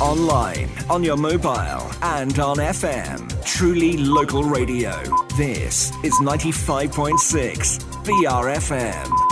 online, on your mobile, and on FM. Truly local radio. This is 95.6 BRFM.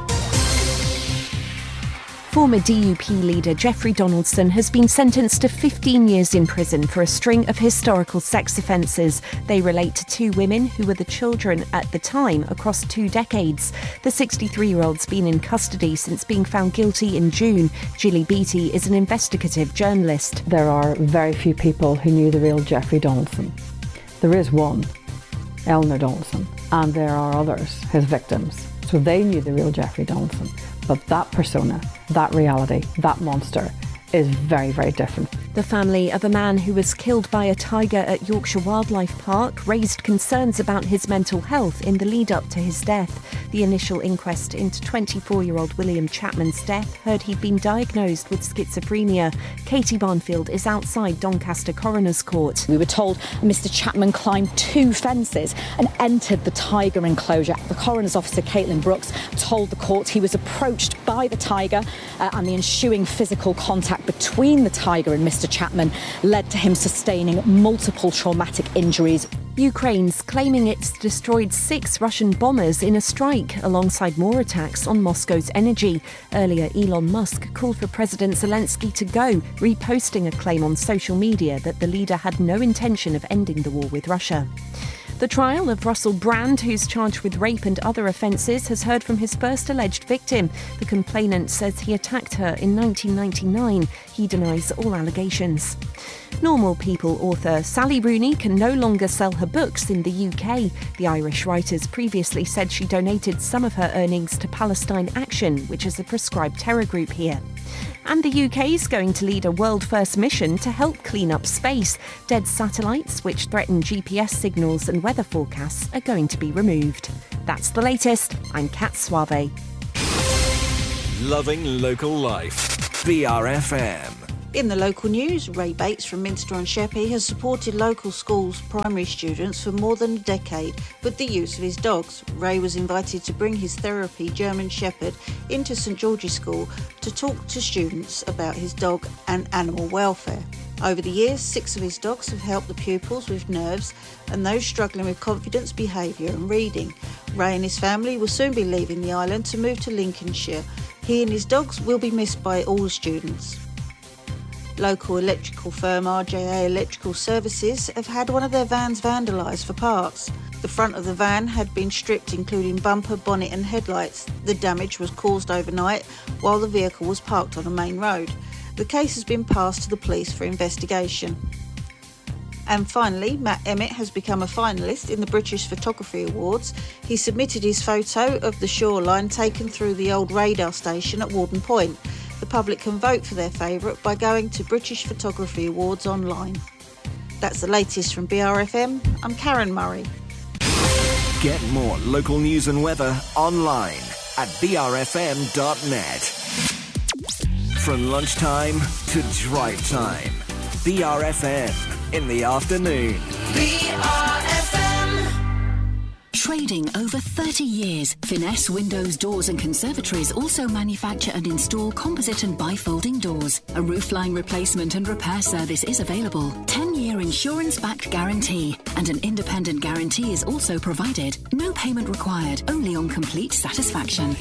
Former DUP leader Jeffrey Donaldson has been sentenced to 15 years in prison for a string of historical sex offences. They relate to two women who were the children at the time across 2 decades. The 63-year-old's been in custody since being found guilty in June. Gilly Beattie is an investigative journalist. There are very few people who knew the real Jeffrey Donaldson. There is one, Eleanor Donaldson, and there are others, his victims. So they knew the real Jeffrey Donaldson. But that persona, that reality, that monster is very, very different. The family of a man who was killed by a tiger at Yorkshire Wildlife Park raised concerns about his mental health in the lead-up to his death. The initial inquest into 24-year-old William Chapman's death heard he'd been diagnosed with schizophrenia. Katie Barnfield is outside Doncaster Coroner's Court. We were told Mr Chapman climbed 2 fences and entered the tiger enclosure. The coroner's officer, Caitlin Brooks, told the court he was approached by the tiger and the ensuing physical contact between the tiger and Mr Chapman led to him sustaining multiple traumatic injuries. Ukraine's claiming it's destroyed 6 Russian bombers in a strike, alongside more attacks on Moscow's energy. Earlier, Elon Musk called for President Zelensky to go, reposting a claim on social media that the leader had no intention of ending the war with Russia. The trial of Russell Brand, who's charged with rape and other offences, has heard from his first alleged victim. The complainant says he attacked her in 1999. He denies all allegations. Normal People author Sally Rooney can no longer sell her books in the UK. The Irish writer's previously said she donated some of her earnings to Palestine Action, which is a proscribed terror group here. And the UK's going to lead a world-first mission to help clean up space. Dead satellites, which threaten GPS signals and weather forecasts, are going to be removed. That's the latest. I'm Kat Suave. Loving local life. BRFM. In the local news, Ray Bates from Minster on Sheppey has supported local schools' primary students for more than a decade with the use of his dogs. Ray was invited to bring his therapy German Shepherd into St George's School to talk to students about his dog and animal welfare. Over the years, 6 of his dogs have helped the pupils with nerves and those struggling with confidence, behaviour and reading. Ray and his family will soon be leaving the island to move to Lincolnshire. He and his dogs will be missed by all students. Local electrical firm RJA Electrical Services have had one of their vans vandalised for parts. The front of the van had been stripped, including bumper, bonnet and headlights. The damage was caused overnight while the vehicle was parked on a main road. The case has been passed to the police for investigation. And finally, Matt Emmett has become a finalist in the British Photography Awards. He submitted his photo of the shoreline taken through the old radar station at Warden Point. The public can vote for their favourite by going to British Photography Awards online. That's the latest from BRFM. I'm Karen Murray. Get more local news and weather online at brfm.net. From lunchtime to drive time. BRFM in the afternoon. BRFM. Trading over 30 years, Finesse Windows, Doors and Conservatories also manufacture and install composite and bifolding doors. A roofline replacement and repair service is available. 10-year insurance-backed guarantee and an independent guarantee is also provided. No payment required, only on complete satisfaction.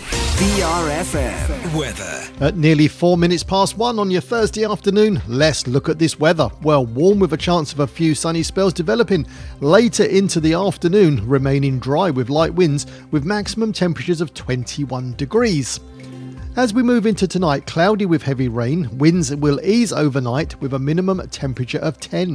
BRFM weather. At nearly 4 minutes past 1 on your Thursday afternoon, let's look at this weather. Well, warm with a chance of a few sunny spells developing later into the afternoon, remaining dry with light winds with maximum temperatures of 21 degrees. As we move into tonight, cloudy with heavy rain, winds will ease overnight with a minimum temperature of 10.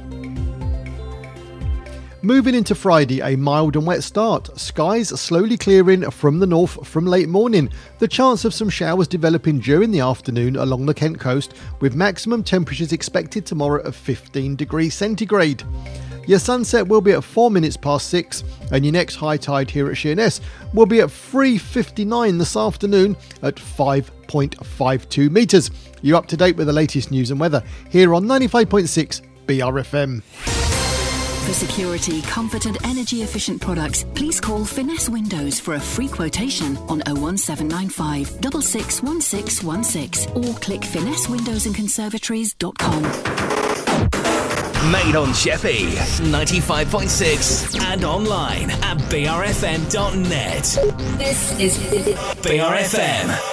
Moving into Friday, a mild and wet start. Skies slowly clearing from the north from late morning. The chance of some showers developing during the afternoon along the Kent coast, with maximum temperatures expected tomorrow of 15 degrees centigrade. Your sunset will be at 4 minutes past 6, and your next high tide here at Sheerness will be at 3:59 this afternoon at 5.52 metres. You're up to date with the latest news and weather here on 95.6 BRFM. For security, comfort and energy efficient products, please call Finesse Windows for a free quotation on 01795 661616 or click finessewindowsandconservatories.com. Made on Sheppey, 95.6 and online at brfm.net. This is BRFM.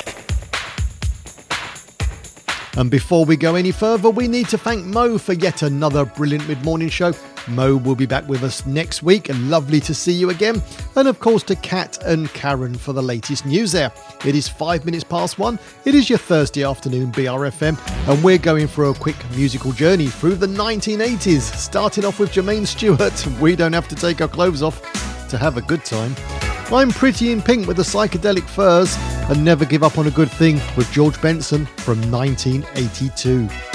And before we go any further, we need to thank Mo for yet another brilliant mid-morning show. Mo will be back with us next week, and lovely to see you again. And of course to Kat and Karen for the latest news there. It is 1:05. It is your Thursday afternoon BRFM, and we're going for a quick musical journey through the 1980s, starting off with Jermaine Stewart. We don't have to take our clothes off to have a good time. I'm Pretty in Pink with the Psychedelic Furs, and Never Give Up on a Good Thing with George Benson from 1982.